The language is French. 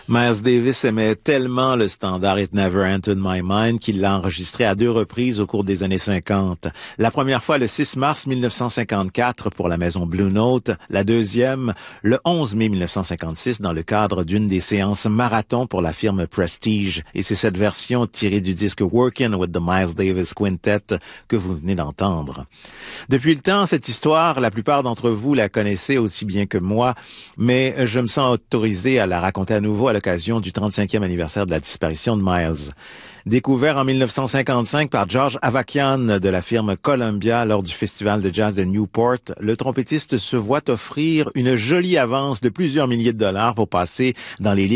Miles Davis aimait tellement le standard It Never Entered My Mind qu'il l'a enregistré à 2 reprises au cours des années 50. La première fois le 6 mars 1954 pour la maison Blue Note, la deuxième le 11 mai 1956 dans le cadre d'une des séances marathon pour la firme Prestige. Et c'est cette version tirée du disque Workin' with the Miles Davis Quintet que vous venez d'entendre. Depuis le temps, cette histoire, la plupart d'entre vous la connaissez aussi bien que moi, mais je me sens autorisé à la raconter à nouveau à l'occasion du 35e anniversaire de la disparition de Miles. Découvert en 1955 par George Avakian de la firme Columbia lors du Festival de jazz de Newport, le trompettiste se voit offrir une jolie avance de plusieurs milliers de dollars pour passer dans les